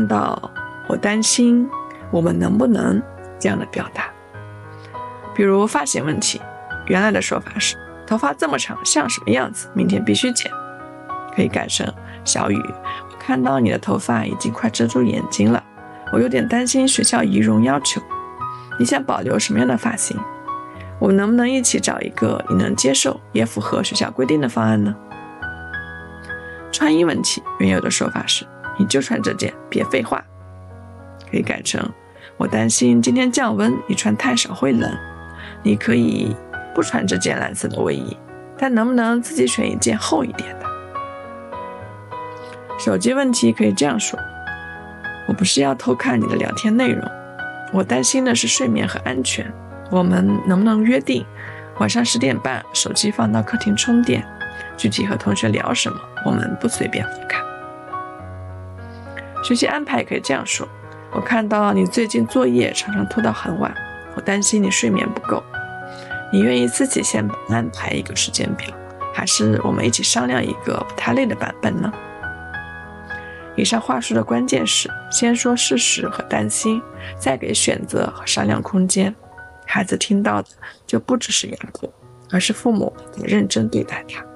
看到我担心，我们能不能这样的表达。比如发型问题，原来的说法是头发这么长像什么样子，明天必须剪，可以改成小雨，我看到你的头发已经快遮住眼睛了，我有点担心学校仪容要求，你想保留什么样的发型？我们能不能一起找一个你能接受也符合学校规定的方案呢？穿衣问题，原有的说法是你就穿这件，别废话，可以改成我担心今天降温，你穿太少会冷，你可以不穿这件蓝色的卫衣，但能不能自己选一件厚一点的？手机问题可以这样说，我不是要偷看你的聊天内容，我担心的是睡眠和安全，我们能不能约定晚上10点半手机放到客厅充电，具体和同学聊什么我们不随便互看。学习安排可以这样说，我看到你最近作业常常拖到很晚，我担心你睡眠不够，你愿意自己先安排一个时间表，还是我们一起商量一个不太累的版本呢？以上话术的关键是先说事实和担心，再给选择和商量空间，孩子听到的就不只是压迫，而是父母在认真对待他。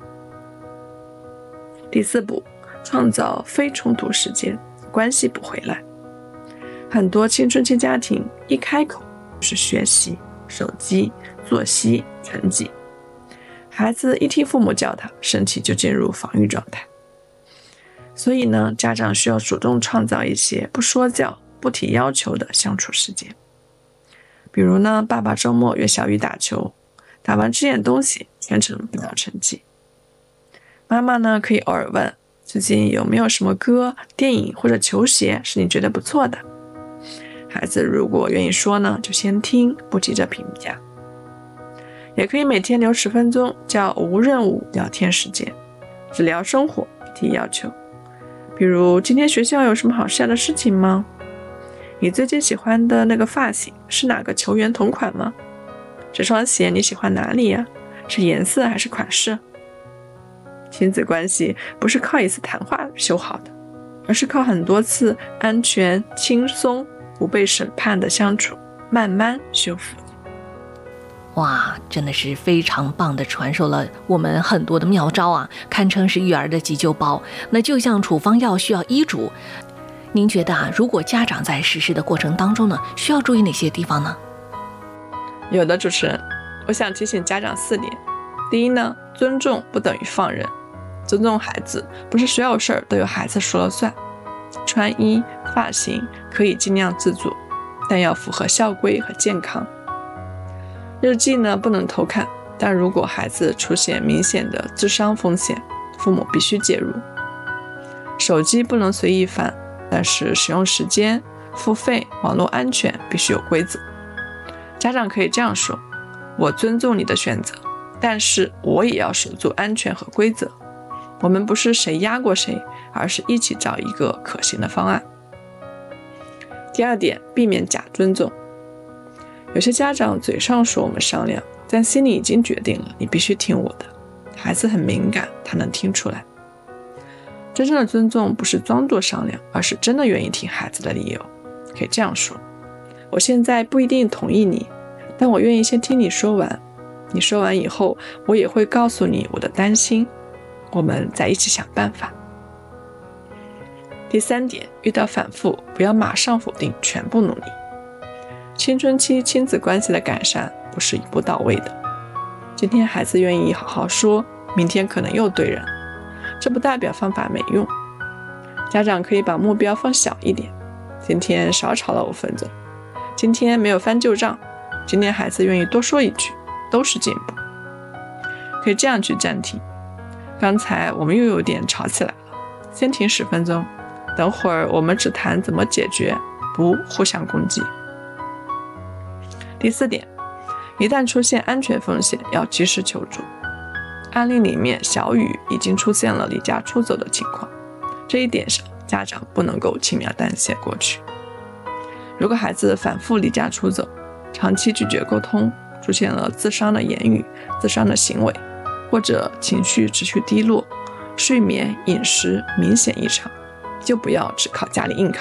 第4步，创造非冲突时间，关系不回来。很多青春期家庭一开口就是学习、手机、作息、成绩，孩子一听父母叫他，身体就进入防御状态。所以呢，家长需要主动创造一些不说教、不提要求的相处时间。比如呢，爸爸周末约小雨打球，打完吃点东西，全程不要成绩。妈妈呢，可以偶尔问，最近有没有什么歌、电影或者球鞋是你觉得不错的？孩子如果愿意说呢，就先听，不急着评价。也可以每天留10分钟，叫无任务聊天时间，只聊生活，不提要求。比如今天学校有什么好笑的事情吗？你最近喜欢的那个发型是哪个球员同款吗？这双鞋你喜欢哪里呀？是颜色还是款式？亲子关系不是靠一次谈话修好的，而是靠很多次安全、轻松、不被审判的相处慢慢修复的。 哇，真的是非常棒的传授了我们很多的妙招啊，堪称是育儿的急救包。那就像处方药需要医嘱，您觉得如果家长在实施的过程当中呢，需要注意哪些地方呢？ 有的，主持人，我想提醒家长4点。第一呢，尊重不等于放任，尊重孩子不是所有事儿都由孩子说了算。穿衣、发型可以尽量自主，但要符合校规和健康。日记呢，不能偷看，但如果孩子出现明显的自伤风险，父母必须介入。手机不能随意翻，但是使用时间、付费、网络安全必须有规则。家长可以这样说，我尊重你的选择，但是我也要守住安全和规则。我们不是谁压过谁，而是一起找一个可行的方案。第2点，避免假尊重。有些家长嘴上说我们商量，但心里已经决定了，你必须听我的。孩子很敏感，他能听出来。真正的尊重不是装作商量，而是真的愿意听孩子的理由。可以这样说，我现在不一定同意你，但我愿意先听你说完。你说完以后，我也会告诉你我的担心，我们再一起想办法。第3点，遇到反复，不要马上否定全部努力。青春期亲子关系的改善不是一步到位的，今天孩子愿意好好说，明天可能又对人，这不代表方法没用。家长可以把目标放小一点，今天少吵了5分钟，今天没有翻旧账，今天孩子愿意多说一句，都是进步。可以这样去暂停，刚才我们又有点吵起来了，先停10分钟，等会儿我们只谈怎么解决，不互相攻击。第4点，一旦出现安全风险，要及时求助。案例里面，小雨已经出现了离家出走的情况，这一点上，家长不能够轻描淡写过去。如果孩子反复离家出走，长期拒绝沟通，出现了自伤的言语、自伤的行为，或者情绪持续低落，睡眠、饮食明显异常，就不要只靠家里硬扛。